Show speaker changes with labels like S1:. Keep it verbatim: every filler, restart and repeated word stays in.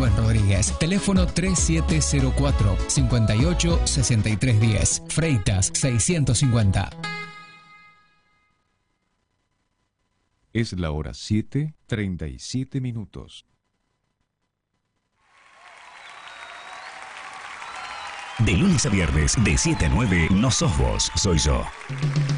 S1: Rubén Rodríguez. Teléfono tres siete cero cuatro, cinco ocho, seis tres uno cero. Freitas seiscientos cincuenta.
S2: Es la hora siete, treinta y siete minutos.
S3: De lunes a viernes, de siete a nueve, no sos vos, soy yo.